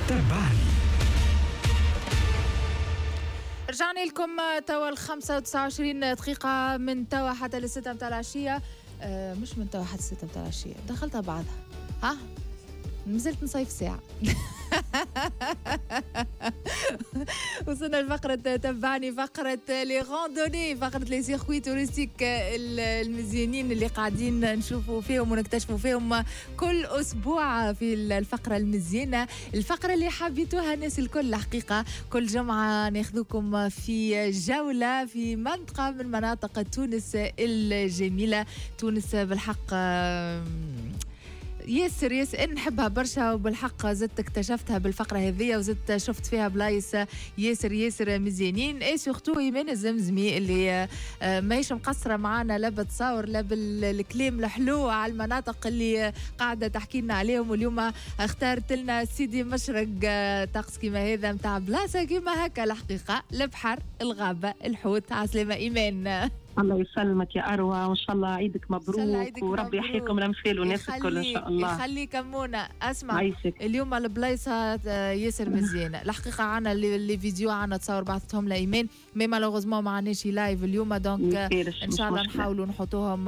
تبعني. رجعنا لكم توا 25 دقيقة من توا حتى للستة متاع العشية. مش من توا حتى الستة متاع العشية، دخلتها بعضها. ها نزلت نصيف ساعة. وصلنا لفقرة تبعني، فقرة لي غوندوني، فقرة لي سيركوي توريستيك المزيانين اللي قاعدين نشوفوا فيهم ونكتشفوا فيهم كل أسبوع في الفقرة المزيانة، الفقرة اللي حبيتوها الناس الكل الحقيقة. كل جمعة ناخذكم في جولة في منطقة من مناطق تونس الجميلة. تونس بالحق ياسر نحبها برشا، وبالحق زدت اكتشفتها بالفقرة هذه، وزدت شفت فيها بلايص ياسر مزيانين. اي سورتو ايمان الزمزمي اللي ماهيش مقصرة معانا لا بتصور لا بالكلام الحلو على المناطق اللي قاعدة تحكي لنا عليهم. واليوم اختارت لنا سيدي مشرق، طقس كيما هذا متاع بلاصة كيما هكا الحقيقة، البحر الغابة الحوت. عسلامة ايمان. الله يسلمك يا أروى، وإن شاء الله عيدك مبروك وربي يحييكم الأمثال والناس الكل إن شاء الله. يخليك أمونة. أسمع عيشك. اليوم البلايصة ياسر مزيانة الحقيقة. عنا اللي فيديو عنا تصور بعثتهم لإيمان، مي مالوغوزمون ما عناش لايف اليوم، دونك إن شاء الله نحاولوا نحطوهم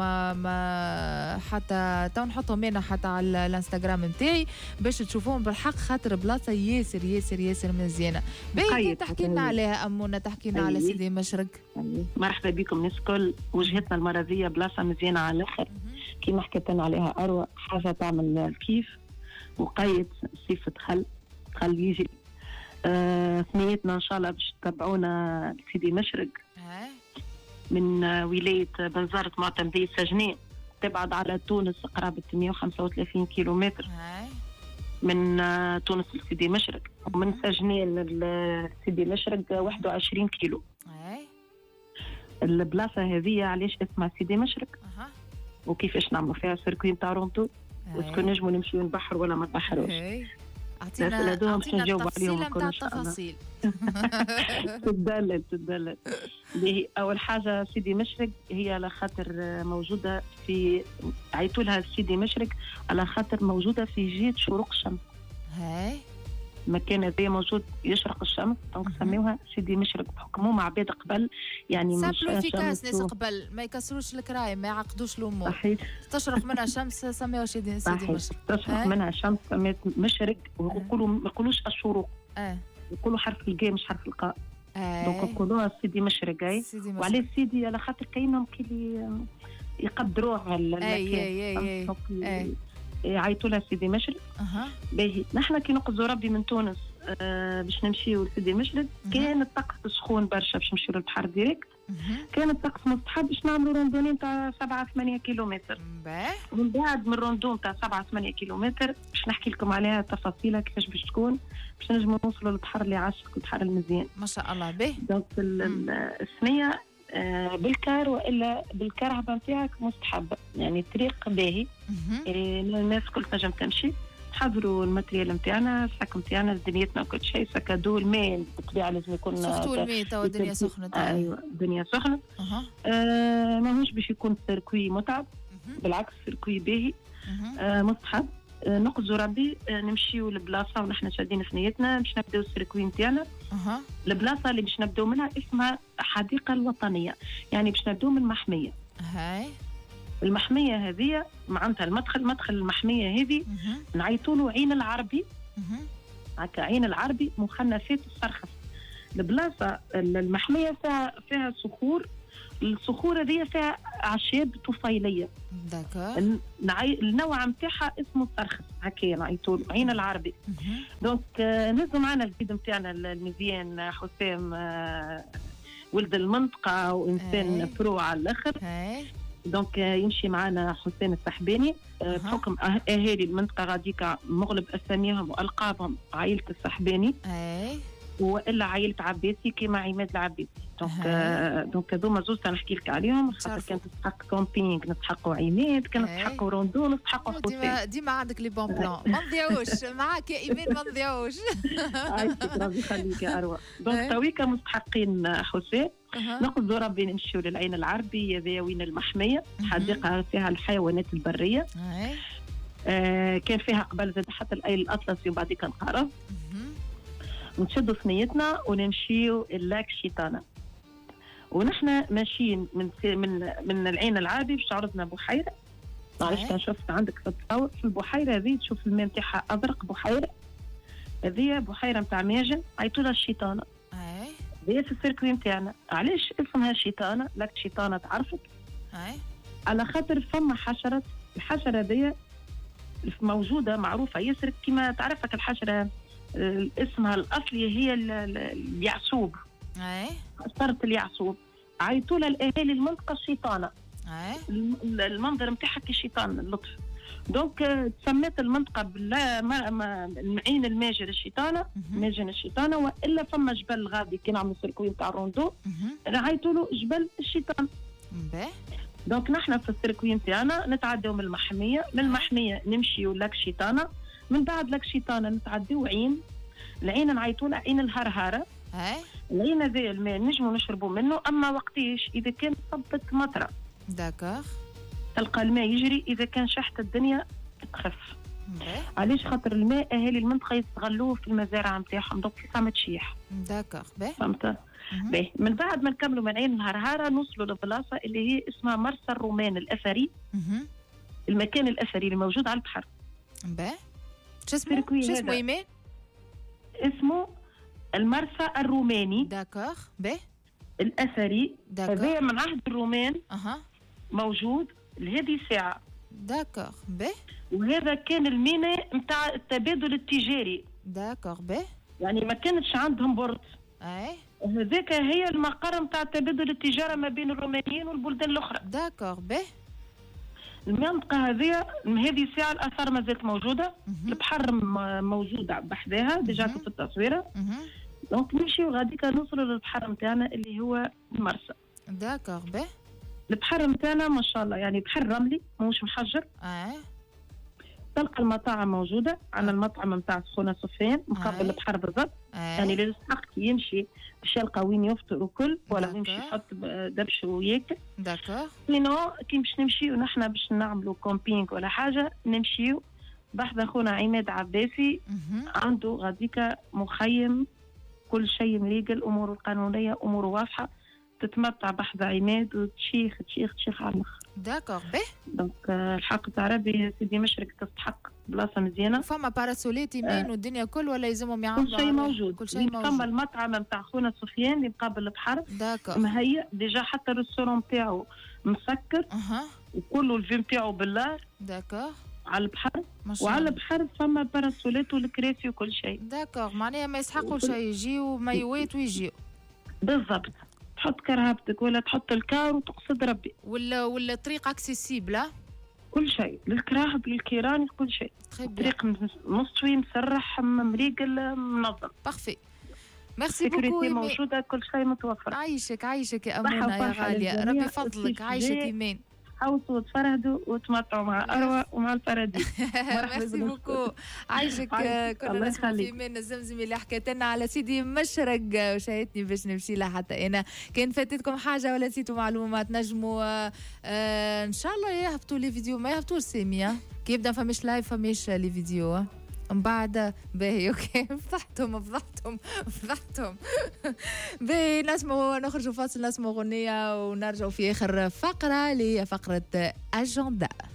حتى تو نحطهم هنا حتى على الانستغرام نتاعي باش تشوفوهم بالحق، خاطر بلاصة ياسر مزيانة. باهي تحكي لنا عليها أمونة، تحكي لنا على سيدي مشرق. مرحبا بكم ناس الكل. وجهتنا المرضية بلاصة مزيانة على الآخر كيما حكيت لنا عليها أروى، حاجة تعمل الكيف وقيد صيفة خل يجري. ثنيتنا إن شاء الله باش تتبعونا سيدي مشرق من ولاية بنزرت معتمدية سجناء، تبعد على تونس قرابة 135 كيلومتر من تونس لسيدي مشرق، ومن سجناء لسيدي مشرق 21 كيلو. البلاصة هذه علاش اسمها سيدي مشرق وكيفاش نعملوا فيها سيركوي نتاع رونتو، واسكو نجموا نمشيو نبحر ولا ما نبحروش. اعطينا التفصيل نتاع التفاصيل. تدلل. اللي اول حاجه سيدي مشرق هي على خاطر موجوده في، عيطوا لها سيدي مشرق على خاطر موجوده في جهه شروق الشمس. المكان هذا موجود يشرق الشمس، دونك سميوها سيدي مشرق بحكم مع عباد قبل، يعني سامبلوفيكاس ناس قبل ما يكسروش الكرايم ما يعقدوش الامور. صحيح. تشرق منها الشمس سميوها سيدي مشرق. تشرق منها الشمس سميت مشرق، ويقولوا ما يقولوش الشروق، يقولوا حرف الجاء مش حرف القاء، دونك يقولوها سيدي مشرق. وعليه سيدي على خاطر كاينهم كي يقدروه على المكان، عيطوا لها سيدي مشرق. باهي نحن كي نقصدوا ربي من تونس باش نمشيو لسيدي مشرق، كان الطقس سخون برشا باش نمشيو للبحر ديريكت، كان الطقس مستحب باش نعملوا روندوني نتاع 7-8 كيلومتر. ومن بعد من الروندون نتاع 7-8 كيلومتر باش نحكي لكم عليها تفاصيلها كيفاش باش تكون، باش نجموا نوصلوا للبحر اللي عاشق، البحر المزيان ما شاء الله. به دونك الثنيه بالكار والا بالكرهبه نتاعك مستحبه، يعني الطريق باهي، الناس كل تنجم تمشي. حضروا الماتريال نتاعنا، الساك نتاعنا، دنيتنا وكل شيء، سكادو الماء بالطبيعه لازم يكون شفتوا الماء توا الدنيا سخنه. ايوه الدنيا سخنه. ماهوش باش يكون سيركوي متعب، بالعكس سيركوي باهي مستحب. نقصدوا ربي نمشيو لبلاصه ونحن شادين في نيتنا باش نبداو السيركوي نتاعنا. البلاصه اللي باش نبداو منها اسمها حديقه الوطنيه، يعني باش نبداو من محميه. المحميه هذه معناتها مدخل المحميه هذه نعيطوا له عين العربي. هكا عين العربي مخنثات الصرخس. البلاصه المحميه فيها صخور، الصخور هذه فيها اعشاب طفيليه. النوع نتاعها اسمه الصرخس، هكا نعيطوا له عين العربي. دونك نهزوا معنا الجيد نتاعنا المزيان حسام، ولد المنطقه وانسان برو على الاخر. دونك يمشي معنا حسين السحباني. بحكم اهالي المنطقه غاديكا مغلب اساميهم والقابهم عائله السحباني والا عائله عباسي كما عماد العباسي. دونك هذوما زوز نحكي لك عليهم، خاطر كانت تستحق كومبينغ، نستحقوا عماد، كانت تستحقوا روندو، نستحقوا حسين. ديما عندك لي بون بلان، ما نضيعوش معاك يا ايمان، ما نضيعوش. عايشك ربي يخليك يا اروى. دونك تويكا مستحقين حسين. نقصدوا ربي نمشيو للعين العربي، هذا وين المحميه، حديقه فيها الحيوانات البريه. كان فيها قبل زاد حتى الاطلسي وبعد كان قرض. نشدوا ثنيتنا ونمشيو اللاك شيطانة. ونحن ماشيين من العين العابي باش عرضنا بحيرة. معلش كان شفت عندك في التصور في البحيرة هذه تشوف الماء نتاعها أزرق. بحيرة هذه بحيرة نتاع ماجن عيطولها الشيطانة. هذه في السيركوي نتاعنا. علاش اسمها شيطانة؟ لك شيطانة تعرفك؟ على خاطر فما حشرة. الحشرة هذه موجودة معروفة ياسر كما تعرفك الحشرة اسمها الأصلي هي اليعسوب. صارت اليعسوب عيطولها الأهالي المنطقة الشيطانة. المنظر نتاعها كالشيطان اللطف. دونك تسميت المنطقة المعين الماجر الشيطانة. ماجن الشيطانة. وإلا فما جبل غادي كي نعملوا سيركوي نتاع الروندو عيطولوا جبل الشيطان. دونك نحن في السيركوي نتاعنا نتعداو من المحمية. من المحمية نمشيو لك شيطانة. من بعد لك شيطانة نتعداو عين. العين نعيطولها عين الهرهارة. العين هذا الماء نجمو نشربوا منه. أما وقتيش إذا كان صبت مطرة داكوغ تلقى الماء يجري. إذا كان شحت الدنيا تخف. علاش؟ خاطر الماء أهالي المنطقة يستغلوه في المزارع نتاعهم. دونك فما تشيح. داكوغ فهمت؟ من بعد ما نكملوا من عين الهرهارة نوصلوا لبلاصة اللي هي اسمها مرسى الرومان الأثري. المكان الأثري اللي موجود على البحر. شو اسمه يمين؟ اسمه المرسى الروماني. داكوغ الأثري. هذا من عهد الرومان. موجود لهذه الساعة. داكوغ وهذا كان الميناء نتاع التبادل التجاري. داكوغ يعني ما كانتش عندهم بورت. هذاك هي المقر نتاع تبادل التجارة ما بين الرومانيين والبلدان الأخرى. داكوغ المنطقة هذه الساعة الآثار ما زالت موجودة. البحر موجود بحذاها ديجا في التصويرة. دونك نمشيو غاديكا نوصلوا للبحر نتاعنا اللي هو المرسى. داكوغ البحر نتاعنا ما شاء الله يعني بحر رملي مش محجر. تلقى المطاعم موجودة. عندنا المطعم نتاع سخونة سفيان مقابل البحر بالضبط. يعني اللي يستحق يمشي باش يلقى وين يفطر وكل ولا يمشي يحط دبش وياكل. داكوغ. سينو كي باش نمشيو نحن باش نعملوا كومبينغ ولا حاجة نمشيو بحث أخونا عماد عباسي. عنده غاديكا مخيم كل شيء مريقل. أموره القانونية أموره واضحة. تتمتع بحذا عماد وتشيخ على الآخر. داكوغ دونك الحق تاع ربي سيدي مشرق تستحق بلاصه مزيانه. فما باراسوليت يمين والدنيا كل ولا يلزمهم يعملوا كل شيء موجود. كل شيء موجود. فما المطعم نتاع خونا سفيان اللي مقابل البحر. داكوغ مهيأ ديجا حتى الريستورون نتاعو مسكر. وكله الفي نتاعو بالله. داكوغ على البحر. وعلى البحر فما باراسوليت والكراسي وكل شيء. داكوغ معناها ما يسحقوا شيء يجيو مايوات ويجيو. بالضبط. تحط كرهبتك ولا تحط الكار وتقصد ربي. ولا طريق اكسيسيبل. كل شيء للكراهب للكيران كل شيء. طريق مستوي مسرح مريقل منظم. بارفي. ميرسي بوكو. موجوده كل شيء متوفر. عايشك يا أمونة يا غالية. ربي فضلك. عايشك ايمان. حوصوا وتفرهدوا وتمتعوا مع أروى ومع الفراديس. ميرسي بوكو. عايشك. كنا نسمع في إيمان الزمزمي اللي حكيت لنا على سيدي مشرق وشايتني باش نمشي لها حتى أنا. كان فاتتكم حاجة ولا نسيتوا معلومات نجموا إن شاء الله يهبطوا لي فيديو. ما يهبطوش سامية كي يبدا فماش لايف فماش لي فيديو. من بعد باهي اوكي فضحتهم باهي. نسمعوا نخرجوا فاصل نسمعوا أغنية ونرجعوا في آخر فقرة اللي هي فقرة أجندة.